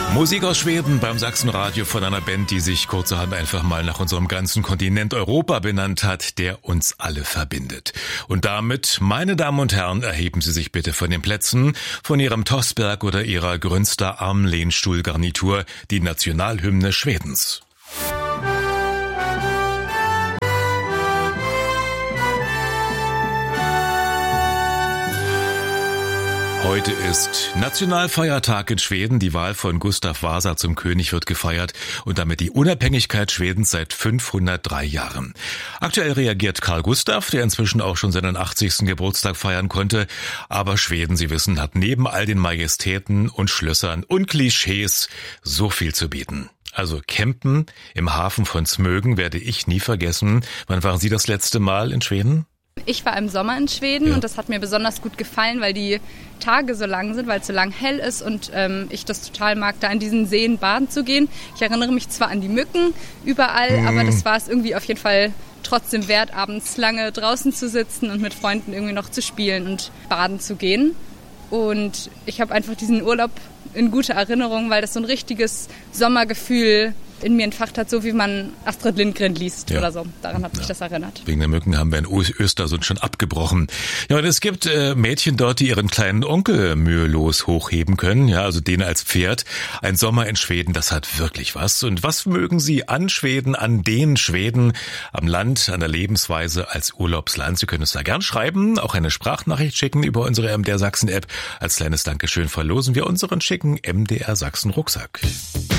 Musik aus Schweden beim Sachsenradio von einer Band, die sich kurzerhand einfach mal nach unserem ganzen Kontinent Europa benannt hat, der uns alle verbindet. Und damit, meine Damen und Herren, erheben Sie sich bitte von den Plätzen, von Ihrem Tossberg oder Ihrer Grünster Armlehnstuhlgarnitur, die Nationalhymne Schwedens. Heute ist Nationalfeiertag in Schweden. Die Wahl von Gustav Vasa zum König wird gefeiert und damit die Unabhängigkeit Schwedens seit 503 Jahren. Aktuell reagiert Karl Gustav, der inzwischen auch schon seinen 80. Geburtstag feiern konnte. Aber Schweden, Sie wissen, hat neben all den Majestäten und Schlössern und Klischees so viel zu bieten. Also campen im Hafen von Smögen werde ich nie vergessen. Wann waren Sie das letzte Mal in Schweden? Ich war im Sommer in Schweden und das hat mir besonders gut gefallen, weil die Tage so lang sind, weil es so lang hell ist und ich das total mag, da in diesen Seen baden zu gehen. Ich erinnere mich zwar an die Mücken überall, aber das war es irgendwie auf jeden Fall trotzdem wert, abends lange draußen zu sitzen und mit Freunden irgendwie noch zu spielen und baden zu gehen. Und ich habe einfach diesen Urlaub in guter Erinnerung, weil das so ein richtiges Sommergefühl in mir entfacht hat, so wie man Astrid Lindgren liest oder so. Daran hat mich das erinnert. Wegen der Mücken haben wir in Östersund schon abgebrochen. Ja, und es gibt Mädchen dort, die ihren kleinen Onkel mühelos hochheben können, ja, also den als Pferd. Ein Sommer in Schweden, das hat wirklich was. Und was mögen Sie an Schweden, an den Schweden, am Land, an der Lebensweise als Urlaubsland? Sie können uns da gern schreiben, auch eine Sprachnachricht schicken über unsere MDR Sachsen App. Als kleines Dankeschön verlosen wir unseren schicken MDR Sachsen Rucksack.